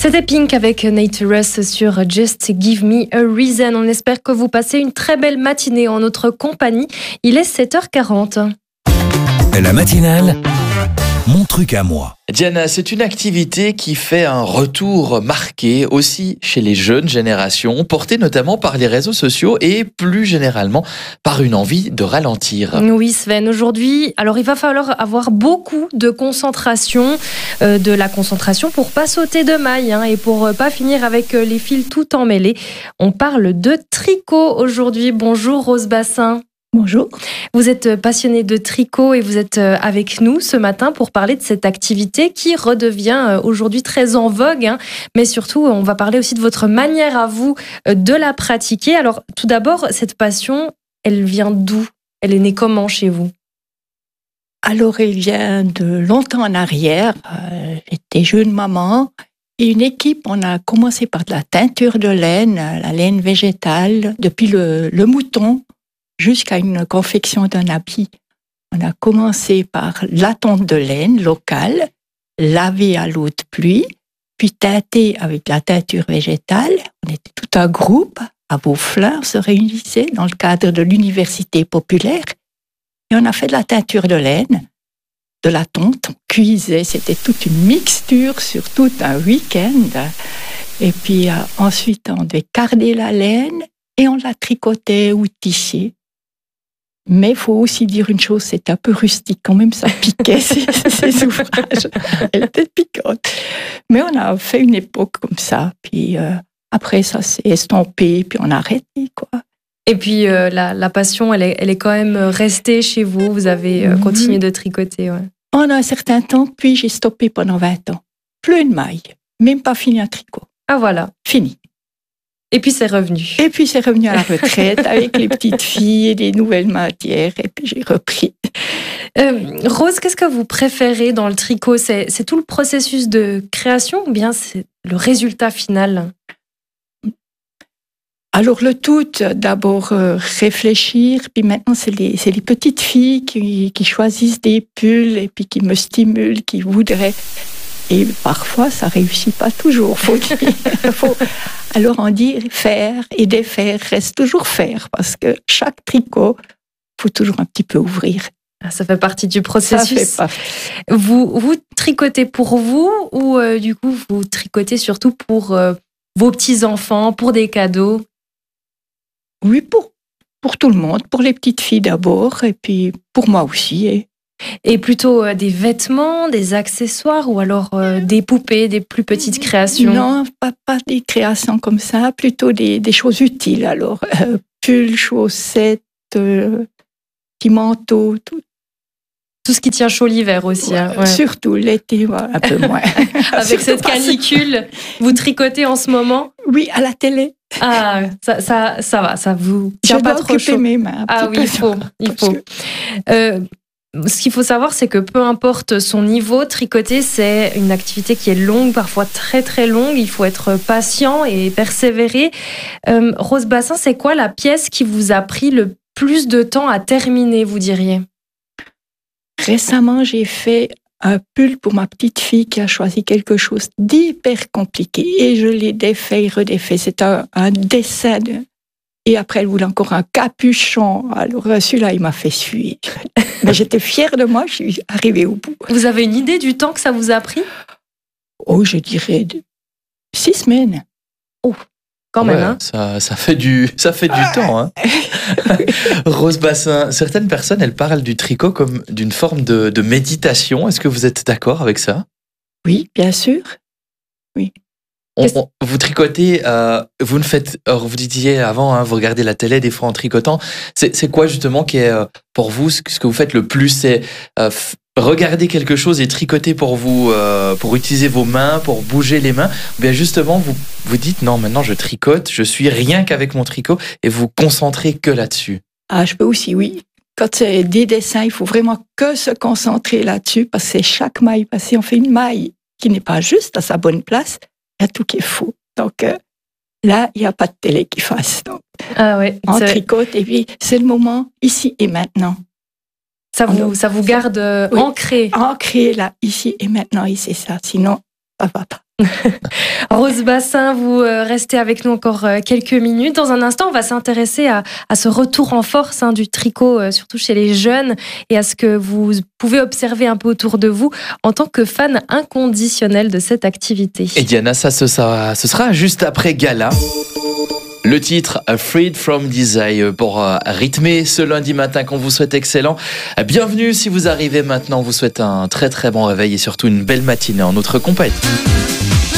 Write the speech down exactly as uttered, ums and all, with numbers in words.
C'était Pink avec Nate Ruess sur Just Give Me a Reason. On espère que vous passez une très belle matinée en notre compagnie. Il est sept heures quarante. La matinale, mon truc à moi. Diana, c'est une activité qui fait un retour marqué aussi chez les jeunes générations, portée notamment par les réseaux sociaux et plus généralement par une envie de ralentir. Oui Sven, aujourd'hui, alors il va falloir avoir beaucoup de concentration, euh, de la concentration pour pas sauter de maille hein, et pour pas finir avec les fils tout emmêlés. On parle de tricot aujourd'hui. Bonjour Rose Bassin. Bonjour. Vous êtes passionnée de tricot et vous êtes avec nous ce matin pour parler de cette activité qui redevient aujourd'hui très en vogue. Hein. Mais surtout, on va parler aussi de votre manière à vous de la pratiquer. Alors, tout d'abord, cette passion, elle vient d'où ? Elle est née comment chez vous ? Alors, elle vient de longtemps en arrière. Euh, j'étais jeune maman. Et une équipe, on a commencé par de la teinture de laine, la laine végétale, depuis le, le mouton, jusqu'à une confection d'un habit. On a commencé par la tonte de laine locale, lavée à l'eau de pluie, puis teintée avec la teinture végétale. On était tout un groupe à Beauflin, on se réunissait dans le cadre de l'université populaire et on a fait de la teinture de laine, de la tonte, on cuisait, c'était toute une mixture sur tout un week-end. Et puis euh, ensuite on devait carder la laine et on la tricotait ou tissait. Mais il faut aussi dire une chose, c'est un peu rustique, quand même ça piquait ces, ces ouvrages, elle était piquante. Mais on a fait une époque comme ça, puis euh, après ça s'est estompé, puis on a arrêté, quoi. Et puis euh, la, la passion, elle est, elle est quand même restée chez vous, vous avez euh, continué de tricoter. Ouais. Pendant un certain temps, puis j'ai stoppé pendant vingt ans. Plus une maille, même pas fini un tricot. Ah voilà. Fini. Et puis c'est revenu. Et puis c'est revenu à la retraite avec les petites filles et les nouvelles matières. Et puis j'ai repris. Euh, Rose, qu'est-ce que vous préférez dans le tricot ? c'est, c'est tout le processus de création ou bien c'est le résultat final ? Alors le tout, d'abord euh, réfléchir. Puis maintenant, c'est les, c'est les petites filles qui, qui choisissent des pulls et puis qui me stimulent, qui voudraient. Et parfois, ça réussit pas toujours, faut dire. faut... Alors on dit faire et défaire, reste toujours faire, parce que chaque tricot, faut toujours un petit peu ouvrir. Ça fait partie du processus. Ça fait partie. Vous, vous tricotez pour vous ou euh, du coup vous tricotez surtout pour euh, vos petits-enfants, pour des cadeaux ? Oui, pour, pour tout le monde, pour les petites filles d'abord, et puis pour moi aussi. Et... Et plutôt des vêtements, des accessoires ou alors euh, des poupées, des plus petites créations ? Non, pas, pas des créations comme ça, plutôt des, des choses utiles. Alors, euh, pulls, chaussettes, euh, petits manteaux, tout. Tout ce qui tient chaud l'hiver aussi. Ouais, hein, ouais. Surtout l'été, ouais, un peu moins. Avec cette canicule, vous tricotez en ce moment ? Oui, à la télé. Ah, ça, ça, ça va, ça vous tient Je pas dois trop occuper chaud. mes mains. Ah oui, il faut, il faut. Que... Euh, ce qu'il faut savoir, c'est que peu importe son niveau, tricoter, c'est une activité qui est longue, parfois très très longue. Il faut être patient et persévérer. Euh, Rose Bassin, c'est quoi la pièce qui vous a pris le plus de temps à terminer, vous diriez ? Récemment, j'ai fait un pull pour ma petite fille qui a choisi quelque chose d'hyper compliqué et je l'ai défait et redéfait. C'est un, un dessin de... Et après, elle voulait encore un capuchon. Alors celui-là, il m'a fait suer. Mais j'étais fière de moi, je suis arrivée au bout. Vous avez une idée du temps que ça vous a pris ? Oh, je dirais de... six semaines. Oh, quand même. Ouais, hein. ça, ça fait du, ça fait du temps. Hein. Rose Bassin, certaines personnes, elles parlent du tricot comme d'une forme de, de méditation. Est-ce que vous êtes d'accord avec ça ? Oui, bien sûr. Oui. On, on, vous tricotez, euh, vous ne faites, alors vous disiez avant, hein, vous regardez la télé des fois en tricotant. C'est, c'est quoi justement qui est euh, pour vous ce que vous faites le plus ? C'est euh, f- regarder quelque chose et tricoter pour vous, euh, pour utiliser vos mains, pour bouger les mains. Ou bien justement, vous vous dites non, maintenant je tricote, je suis rien qu'avec mon tricot et vous concentrez que là-dessus. Ah, je peux aussi, oui. Quand c'est des dessins, il faut vraiment que se concentrer là-dessus parce que c'est chaque maille. Parce que si on fait une maille qui n'est pas juste à sa bonne place, il y a tout qui est faux. Donc euh, là, il n'y a pas de télé qui fasse. Donc, ah ouais, on tricote et puis c'est le moment ici et maintenant. Ça vous, ça vous garde euh, oui, ancré. Ancré là, ici et maintenant, et c'est ça. Sinon, ça ne va pas. Rose Bassin, vous restez avec nous encore quelques minutes. Dans un instant, on va s'intéresser à, à ce retour en force hein, du tricot, surtout chez les jeunes, et à ce que vous pouvez observer un peu autour de vous en tant que fan inconditionnel de cette activité. Et Diana, ça ce sera, ce sera juste après Gala. Le titre Freed from Desire pour euh, rythmer ce lundi matin qu'on vous souhaite excellent. Bienvenue si vous arrivez maintenant, on vous souhaite un très très bon réveil et surtout une belle matinée en notre compagnie.